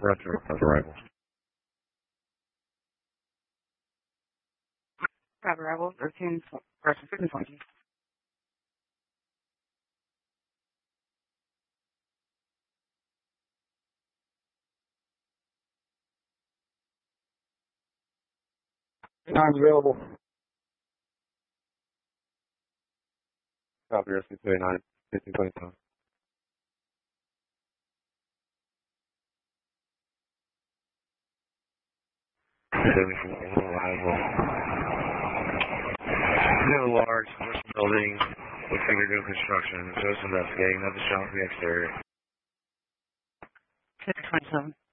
Roger, arrival. Arrival, 1520. Time's available. Copy, RC-29, 1527. Arrival. New large commercial building. Looks like they're doing construction. Just investigating. Another shot from the exterior. 627.